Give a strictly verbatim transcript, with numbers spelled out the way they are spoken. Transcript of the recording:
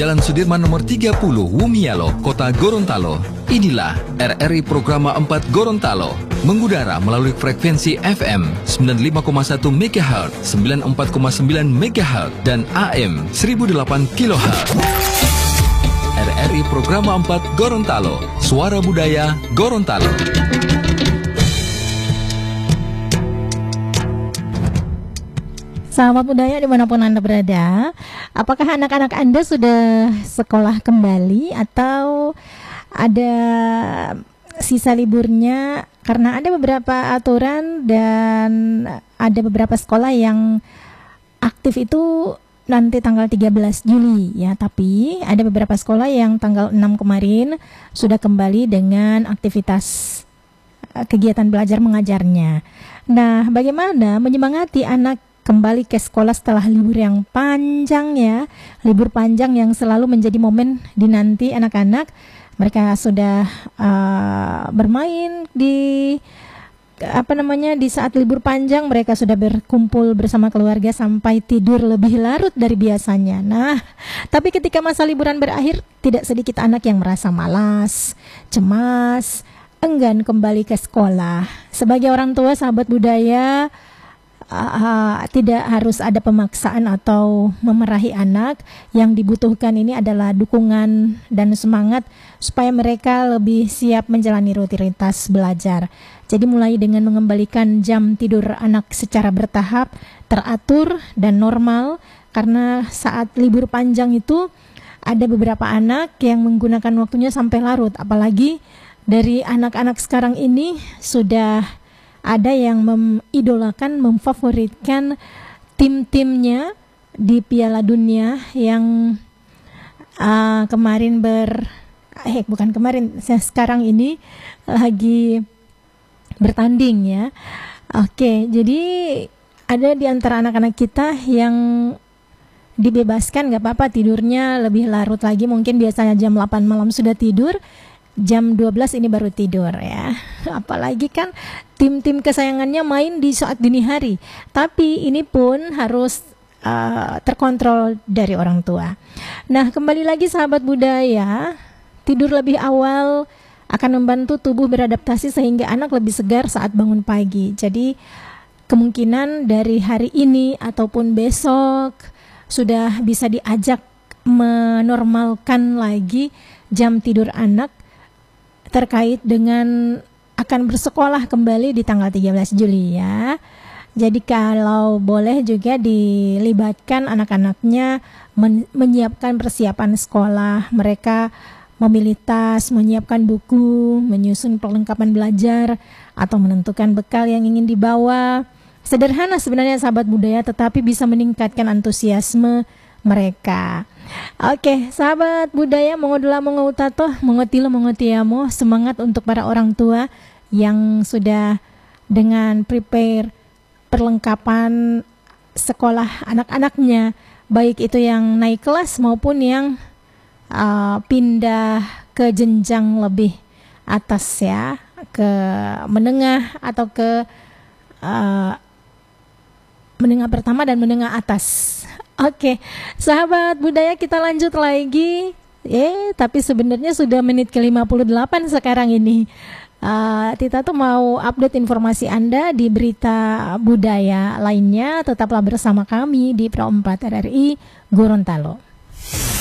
Jalan Sudirman nomor tiga puluh, Wumialo, Kota Gorontalo. Inilah R R I Programa empat Gorontalo, mengudara melalui frekuensi F M sembilan puluh lima koma satu megahertz, sembilan puluh empat koma sembilan megahertz, dan A M seribu delapan kilohertz. R R I Programa empat Gorontalo, Suara Budaya Gorontalo. Sahabat budaya dimanapun Anda berada, apakah anak-anak Anda sudah sekolah kembali atau ada sisa liburnya? Karena ada beberapa aturan dan ada beberapa sekolah yang aktif itu nanti tanggal tiga belas Juli ya, tapi ada beberapa sekolah yang tanggal enam kemarin sudah kembali dengan aktivitas kegiatan belajar mengajarnya. Nah, bagaimana menyemangati anak kembali ke sekolah setelah libur yang panjang ya, libur panjang yang selalu menjadi momen dinanti anak-anak. Mereka sudah uh, bermain di apa namanya di saat libur panjang, mereka sudah berkumpul bersama keluarga sampai tidur lebih larut dari biasanya. Nah, tapi ketika masa liburan berakhir, tidak sedikit anak yang merasa malas, cemas, enggan kembali ke sekolah. Sebagai orang tua, sahabat budaya, Uh, tidak harus ada pemaksaan atau memerahi anak. Yang dibutuhkan ini adalah dukungan dan semangat supaya mereka lebih siap menjalani rutinitas belajar. Jadi mulai dengan mengembalikan jam tidur anak secara bertahap, teratur dan normal, karena saat libur panjang itu ada beberapa anak yang menggunakan waktunya sampai larut. Apalagi dari anak-anak sekarang ini sudah ada yang mengidolakan, memfavoritkan tim-timnya di Piala Dunia yang uh, kemarin ber, eh bukan kemarin, sekarang ini lagi bertanding ya. Oke, jadi ada di antara anak-anak kita yang dibebaskan, gak apa-apa tidurnya lebih larut lagi, mungkin biasanya jam delapan malam sudah tidur, jam dua belas ini baru tidur ya. Apalagi kan tim-tim kesayangannya main di saat dini hari. Tapi ini pun harus uh, terkontrol dari orang tua. Nah, kembali lagi sahabat budaya, tidur lebih awal akan membantu tubuh beradaptasi sehingga anak lebih segar saat bangun pagi. Jadi kemungkinan dari hari ini ataupun besok sudah bisa diajak menormalkan lagi jam tidur anak terkait dengan akan bersekolah kembali di tanggal tiga belas Juli ya. Jadi kalau boleh juga dilibatkan anak-anaknya men- menyiapkan persiapan sekolah. Mereka memilih tas, menyiapkan buku, menyusun perlengkapan belajar, atau menentukan bekal yang ingin dibawa. Sederhana sebenarnya sahabat budaya, tetapi bisa meningkatkan antusiasme mereka. Oke, sahabat budaya, mongodula mongoutato, mongotilo mongotiamo, semangat untuk para orang tua yang sudah dengan prepare perlengkapan sekolah anak-anaknya, baik itu yang naik kelas maupun yang uh, pindah ke jenjang lebih atas ya, ke menengah atau ke uh, menengah pertama dan menengah atas. Oke, sahabat budaya, kita lanjut lagi. Eh, tapi sebenarnya sudah menit ke lima puluh delapan sekarang ini. Uh, Tita tuh mau update informasi Anda di berita budaya lainnya. Tetaplah bersama kami di Pro empat R R I Gorontalo.